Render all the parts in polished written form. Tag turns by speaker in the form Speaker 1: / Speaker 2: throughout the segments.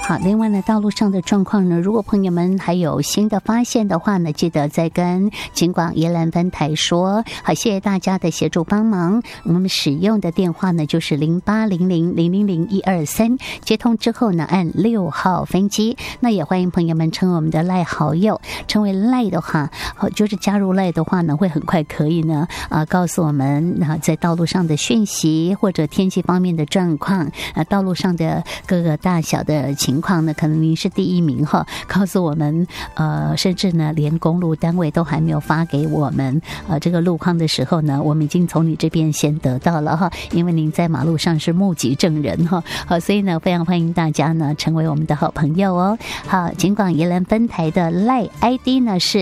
Speaker 1: 好，另外呢，道路上的状况呢，如果朋友们还有新的发现的话呢，记得再跟警广宜兰分台说。好，谢谢大家的协助帮忙。我们使用的电话呢就是0800000123，接通之后呢按6号分机。那也欢迎朋友们称我们的赖好友，成为赖的话，就是加入赖的话呢，会很快可以呢告诉我们在道路上的讯息或者天气方面的状况，道路上的各个大小的情况呢，可能您是第一名哈，告诉我们甚至呢连公路单位都还没有发给我们这个路况的时候呢，我们已经从你这边先得到了哈，因为您在马路上是目击证人哈。好，所以呢非常欢迎大家呢成为我们的好朋友哦。好，尽管宜兰分台的 LINE ID 呢是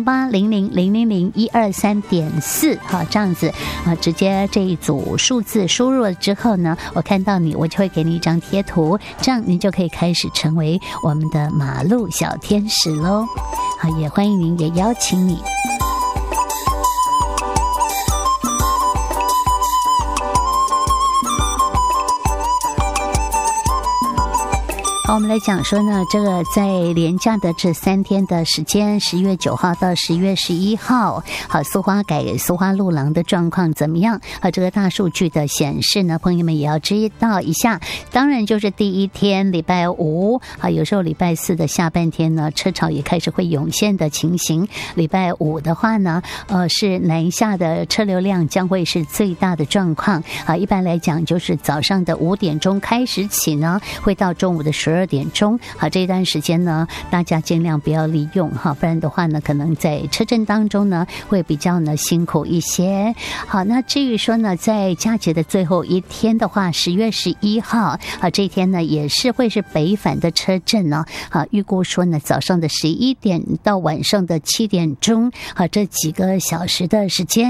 Speaker 1: 0800000123.4，好，这样子直接这一组数字输入了之后呢，我看到你，我就会给你一张贴图，这样你就可以开始成为我们的马路小天使咯。好，也欢迎您，也邀请你。好，我们来讲说呢，这个在连假的这3天的时间，10月9号到10月11号，好，苏花改苏花路廊的状况怎么样？这个大数据的显示呢，朋友们也要知道一下。当然就是第一天礼拜五，有时候礼拜4的下半天呢，车潮也开始会涌现的情形。礼拜5的话呢，是南下的车流量将会是最大的状况。一般来讲就是早上的5点钟开始起呢，会到中午的12点钟。好，这一段时间呢，大家尽量不要利用哈，不然的话呢，可能在车阵当中呢，会比较呢辛苦一些。好，那至于说呢，在假期的最后一天的话，10月11号，这一天呢也是会是北返的车阵呢。预估说呢，早上的11点到晚上的7点钟，这几个小时的时间。